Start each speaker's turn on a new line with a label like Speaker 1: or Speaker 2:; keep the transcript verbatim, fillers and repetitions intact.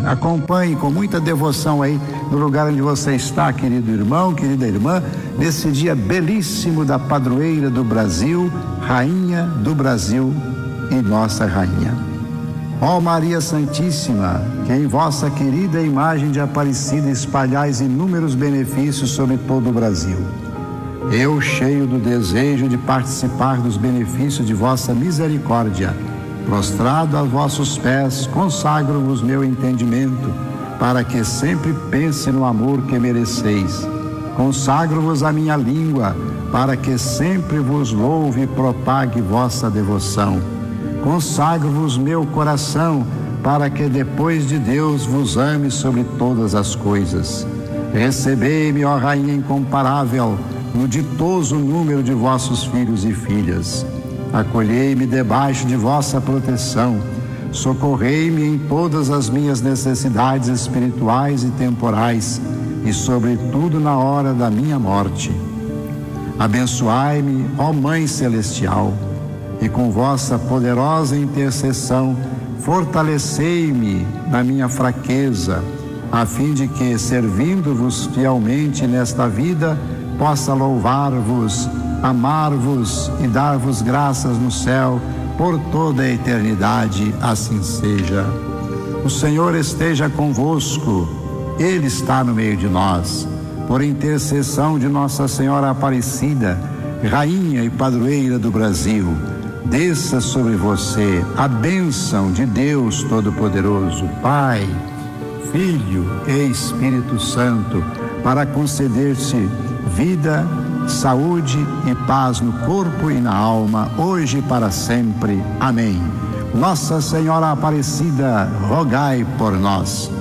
Speaker 1: acompanhe com muita devoção aí no lugar onde você está, querido irmão, querida irmã, nesse dia belíssimo da padroeira do Brasil, Rainha do Brasil e nossa Rainha. Ó Maria Santíssima, que em vossa querida imagem de Aparecida espalhais inúmeros benefícios sobre todo o Brasil. Eu, cheio do desejo de participar dos benefícios de vossa misericórdia, prostrado a vossos pés, consagro-vos meu entendimento, para que sempre pense no amor que mereceis. Consagro-vos a minha língua, para que sempre vos louve e propague vossa devoção. Consagro-vos meu coração, para que depois de Deus vos ame sobre todas as coisas. Recebei-me, ó Rainha incomparável, no ditoso número de vossos filhos e filhas. Acolhei-me debaixo de vossa proteção, socorrei-me em todas as minhas necessidades espirituais e temporais, e sobretudo na hora da minha morte. Abençoai-me, ó Mãe Celestial, e com vossa poderosa intercessão, fortalecei-me na minha fraqueza, a fim de que, servindo-vos fielmente nesta vida, possa louvar-vos, amar-vos e dar-vos graças no céu por toda a eternidade, assim seja. O Senhor esteja convosco, Ele está no meio de nós. Por intercessão de Nossa Senhora Aparecida, Rainha e Padroeira do Brasil, desça sobre você a bênção de Deus Todo-Poderoso, Pai, Filho e Espírito Santo, para conceder-te vida, saúde e paz no corpo e na alma, hoje e para sempre. Amém. Nossa Senhora Aparecida, rogai por nós.